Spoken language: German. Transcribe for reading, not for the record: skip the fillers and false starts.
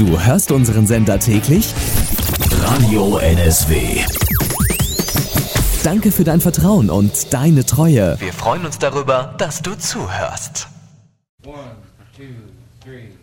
Du hörst unseren Sender täglich? Radio NSW. Danke für dein Vertrauen und deine Treue. Wir freuen uns darüber, dass du zuhörst. 1, 2, 3